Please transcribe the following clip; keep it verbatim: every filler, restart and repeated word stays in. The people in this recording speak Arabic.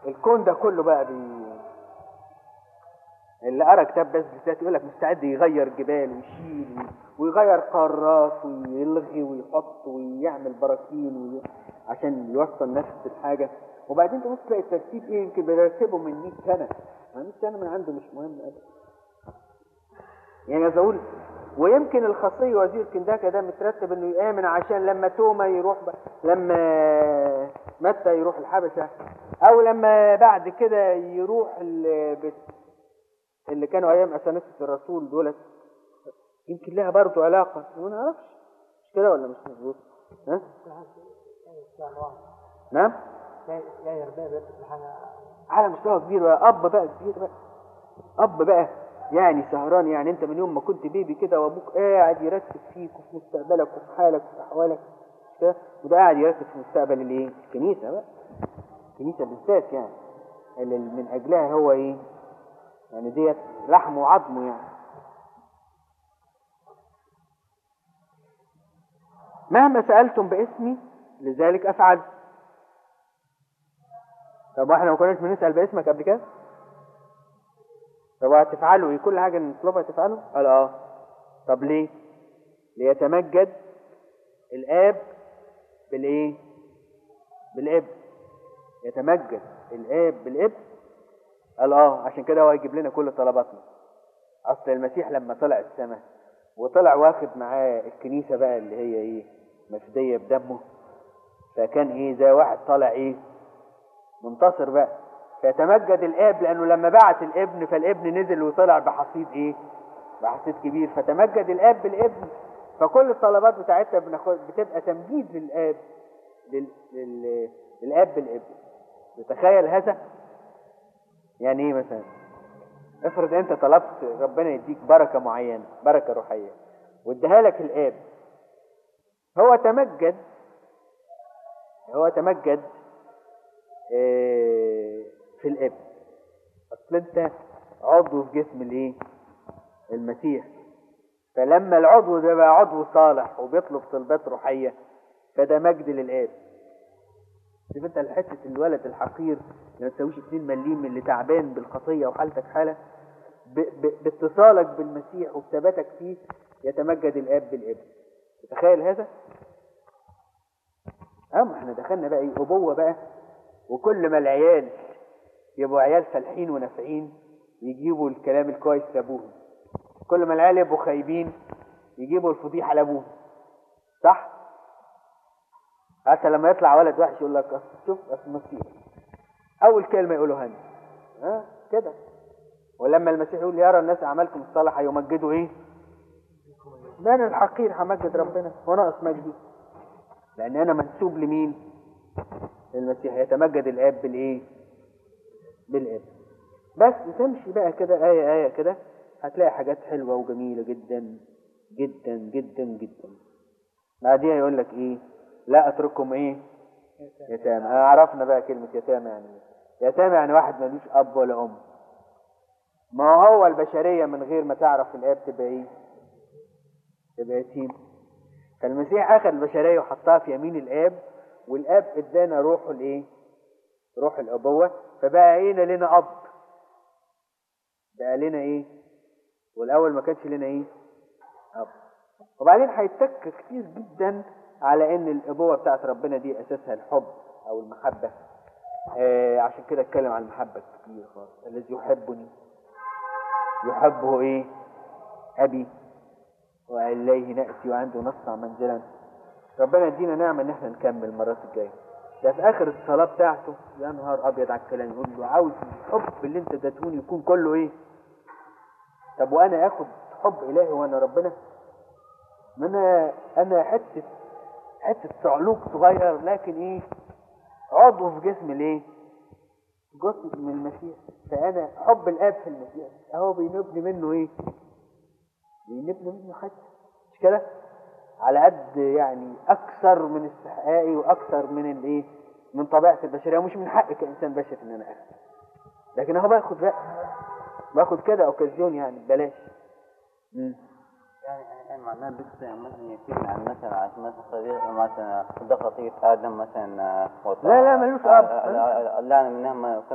الكون ده كله بقى بي... اللي قرا كتاب بس بالذات يقول لك مستعد يغير جبال ويشيل ويغير قارات ويلغي ويحط ويعمل براكين وي... عشان يوصل نفس الحاجه. وبعدين تبص تلاقي الترتيب ايه، يمكن بيرتبه من مية سنه، ما مية سنه من عنده مش مهم ابدا. يعني عايز اقول ويمكن الخاصيه وزير كنداكا ده مترتب انه يامن عشان لما توما يروح ب... لما متى يروح الحبشه، او لما بعد كده يروح ال... اللي كانوا ايام اسانسه الرسول دولت، يمكن لها برضه علاقه ما نعرفش. مش كده ولا مش مظبوط؟ ها؟ نعم؟ لا يرضى بس حاجه على مستوى كبير بقى، اب بقى كبير بقى، اب بقى يعني سهران. يعني انت من يوم ما كنت بيبي كده وابوك قاعد يركز فيك وفي مستقبلك وفي حالك وفي احوالك كده، وده قاعد يركز في مستقبل الايه؟ الكنيسه بقى، الكنيسه بالذات يعني اللي من اجلها هو ايه؟ يعني ديت لحم وعظمه يعني. مهما سألتم باسمي لذلك أفعل. طب واحنا ما كناش بنسأل باسمك قبل كده؟ طب هتفعلوا ايه؟ كل حاجة نطلبها تفعلوا؟ قال اه. طب ليه؟ ليتمجد الآب بالايه؟ بالابن. يتمجد الآب بالابن؟ قال اه، عشان كده هو يجيب لنا كل طلباتنا. اصل المسيح لما طلع السماء وطلع واخد معاه الكنيسة بقى اللي هي ايه؟ مفدية بدمه، فكان ايه؟ زي واحد طالع ايه؟ منتصر بقى. فيتمجد الاب لانه لما بعت الابن فالابن نزل وطلع بحصيد ايه؟ بحصيد كبير. فتمجد الاب بالابن، فكل الطلبات بتاعتنا بناخد بتبقى تمجيد للاب لل... لل... للاب بالابن. تتخيل هذا؟ يعني ايه مثلا؟ افرض انت طلبت ربنا يديك بركة معينة، بركة روحية، واديها لك الاب، هو تمجد هو تمجد اه في الاب. اصل انت عضو في جسم الايه؟ المسيح. فلما العضو ده بقى عضو صالح وبيطلب طلبات روحية، فده مجد للاب. شوف انت حته الولد الحقير اللي ما تساويش اتنين مليم اللي تعبان بالخطيه وحالتك حاله، ب... ب... باتصالك بالمسيح وبثباتك فيه يتمجد الاب بالابن. تتخيل هذا؟ اه احنا دخلنا بقى ايه؟ ابوه بقى. وكل ما العيال يبقوا عيال فالحين ونافعين يجيبوا الكلام الكويس لابوهم، كل ما العيال يبقوا خايبين يجيبوا الفضيحه لابوهم. صح؟ حتى لما يطلع ولد وحش يقول لك شوف المسيح اول كلمه يقولوها لنا ها كده. ولما المسيح يقول يرى الناس اعمالكم الصالحه يمجدوا ايه؟ ده انا الحقير همجد ربنا وناقص مجدي، لان انا منسوب لمين؟ للمسيح. يتمجد الاب بالايه؟ بالاب. بس تمشي بقى كده ايه ايه كده هتلاقي حاجات حلوه وجميله جدا جدا جدا جدا. بعديها يقول لك ايه؟ لا اترككم ايه؟ يتامى. عرفنا بقى كلمة يتامى يعني ايه؟ يتامى يعني واحد ملوش اب ولا ام. ما هو البشرية من غير ما تعرف الاب تبقى ايه؟ تبقى يتيم. فالمسيح اخذ البشرية وحطها في يمين الاب، والاب ادانا روحه الايه؟ روح الابوة. فبقى ايه لنا اب، بقى لنا ايه؟ والاول ما كانش لنا ايه؟ اب. وبعدين هيتك كتير جدا على ان الابوه بتاعت ربنا دي اساسها الحب او المحبه. آه عشان كده اتكلم عن المحبه كتير خالص. الذي يحبني يحبه ايه؟ ابي واليه ناتي وعنده نصنع منزلا. ربنا يدينا نعمه ان احنا نكمل المرات الجايه. ده في اخر الصلاه بتاعته يا نهار ابيض على الكلام، يقول له عاوز الحب اللي انت اديتهوني يكون كله ايه؟ طب وانا اخد حب الهي وانا ربنا؟ ما انا انا حته حته صعلوك صغير، لكن ايه؟ عضو في جسم الايه؟ جزء من المسيح. فانا حب الاب في المسيح اهو بينبني منه ايه؟ بينبني منه حاجه مش كده؟ على قد يعني اكثر من استحقاقي واكثر من الايه؟ من طبيعه البشريه، ومش من حقي كانسان بشري ان انا اخد، لكن اهو باخد بقى باخد كده اوكازيون يعني ببلاش. امم يعني يعني معناه بس مثلا يكون عن مثلا عن مثلا صديق مثلا ده خطية آدم مثلا. لا لا ملوش اب. لا لا منها